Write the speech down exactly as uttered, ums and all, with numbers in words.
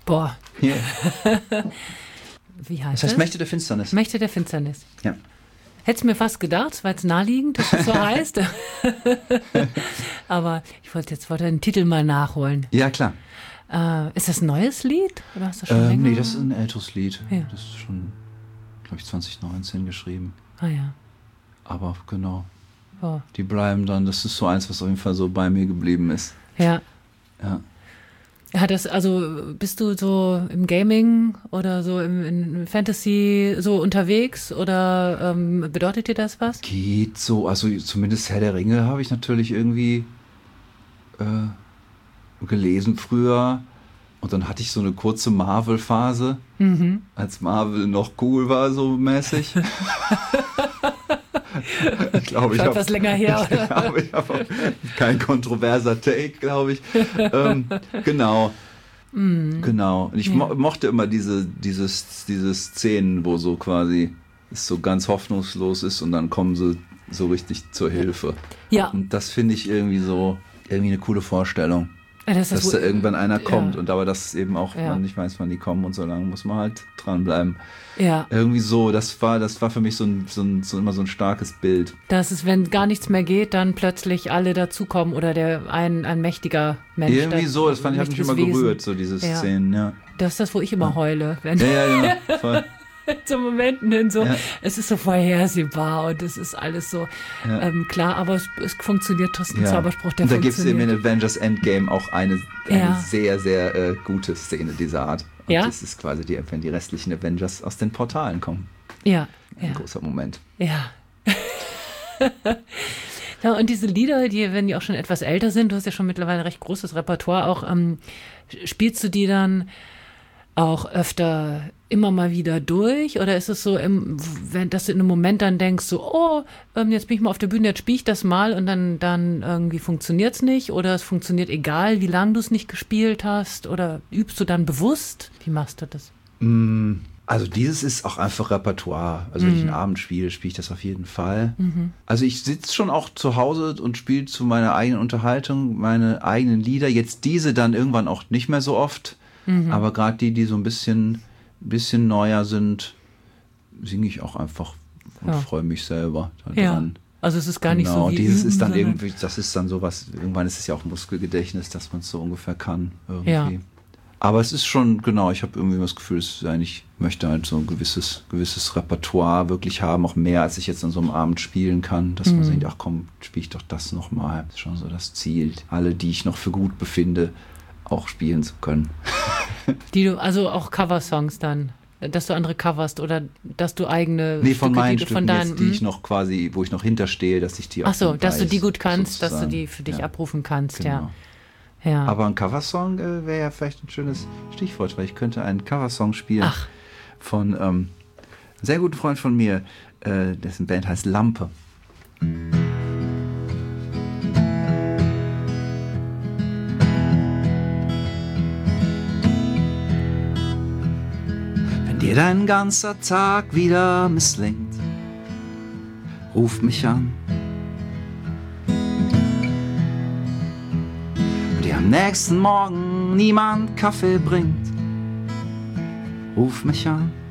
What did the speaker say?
Boah. Yeah. Wie heißt das? Das heißt Mächte der Finsternis. Mächte der Finsternis. Ja. Hättest mir fast gedacht, weil es naheliegend, dass es so heißt. Aber ich wollte jetzt wollte den Titel mal nachholen. Ja, klar. Äh, ist das ein neues Lied? Oder hast du schon Ähm, länger? nee, das ist ein älteres Lied. Ja. Das ist schon, glaube ich, zwanzig neunzehn geschrieben. Ah ja. Aber genau, Oh. die bleiben dann, das ist so eins, was auf jeden Fall so bei mir geblieben ist. Ja. Ja. Hat das, also bist du so im Gaming oder so im, in Fantasy so unterwegs oder ähm, bedeutet dir das was? Geht so, also zumindest Herr der Ringe habe ich natürlich irgendwie äh, gelesen früher. Und dann hatte ich so eine kurze Marvel-Phase, Mhm. als Marvel noch cool war, so mäßig. Ich glaube, ich Schon habe etwas länger her, ich oder? glaube, ich habe kein kontroverser Take, glaube ich. ähm, genau. Mhm. Genau. Und ich Ja. mo- mochte immer diese, dieses, diese Szenen, wo so quasi es so ganz hoffnungslos ist und dann kommen sie so richtig zur Hilfe. Ja. Und das finde ich irgendwie so, irgendwie eine coole Vorstellung. Ja, das ist Dass wohl- da irgendwann einer kommt ja. und aber das eben auch, Ja. man nicht weiß, wann die kommen und so lange muss man halt dranbleiben. Ja, Irgendwie so, das war, das war für mich so, ein, so, ein, so immer so ein starkes Bild. das ist, wenn gar nichts mehr geht, dann plötzlich alle dazukommen oder der ein, ein mächtiger Mensch. Irgendwie so, das fand ich, hat mich immer mächtiges gerührt, Wesen. so diese Ja. Szenen, ja. Das ist das, wo ich immer heule. Wenn Ja, ja, genau. Voll. zu Momenten hin so, Ja. es ist so vorhersehbar und es ist alles so Ja. ähm, klar, aber es, es funktioniert, das ist ein Ja. Zauberspruch, der Und da gibt es eben in funktioniert. Avengers Endgame auch eine, eine Ja. sehr, sehr äh, gute Szene dieser Art. Und Ja? das ist quasi die, wenn die restlichen Avengers aus den Portalen kommen. Ja, Ein ja, großer Moment. ja. Ja, und diese Lieder, die, wenn die auch schon etwas älter sind, du hast ja schon mittlerweile ein recht großes Repertoire, auch ähm, spielst du die dann auch öfter immer mal wieder durch? Oder ist es so, im, wenn, dass du in einem Moment dann denkst, so, oh, ähm, jetzt bin ich mal auf der Bühne, jetzt spiele ich das mal und dann, dann irgendwie funktioniert es nicht? Oder es funktioniert egal, wie lange du es nicht gespielt hast? Oder übst du dann bewusst? Wie machst du das? Mm, Also dieses ist auch einfach Repertoire. Also wenn ich einen Abend spiele, spiele ich das auf jeden Fall. Also ich sitze schon auch zu Hause und spiele zu meiner eigenen Unterhaltung meine eigenen Lieder. Jetzt diese dann irgendwann auch nicht mehr so oft. Aber gerade die, die so ein bisschen, bisschen neuer sind, singe ich auch einfach und Ja. freue mich selber Ja. daran. Also es ist gar nicht Genau, so wie dieses üben, ist dann sondern- irgendwie, das ist dann sowas, irgendwann ist es ja auch Muskelgedächtnis, dass man es so ungefähr kann. Irgendwie. Ja. Aber es ist schon, genau, ich habe irgendwie das Gefühl, es ist eigentlich, ich möchte halt so ein gewisses, gewisses Repertoire wirklich haben, auch mehr, als ich jetzt an so einem Abend spielen kann, dass man denkt, ach komm, spiele ich doch das nochmal. Das ist schon so das Ziel, alle, die ich noch für gut befinde, auch spielen zu können. Die du, also auch Coversongs dann, dass du andere coverst oder dass du eigene Nee, von Stücke, meinen die du Stücken von deinen, jetzt, die ich noch quasi, wo ich noch hinterstehe, dass ich die auch Ach so, dann dass du weiß, die gut kannst, dass du sozusagen. die für dich Ja, abrufen kannst, genau. ja. Ja. Aber ein Coversong äh, wäre ja vielleicht ein schönes Stichwort, weil ich könnte einen Coversong spielen Ach. von ähm, einem sehr guten Freund von mir, äh, dessen Band heißt Lampe. Wenn dir dein ganzer Tag wieder misslingt, ruf mich an. Dir am nächsten Morgen niemand Kaffee bringt, ruf mich an.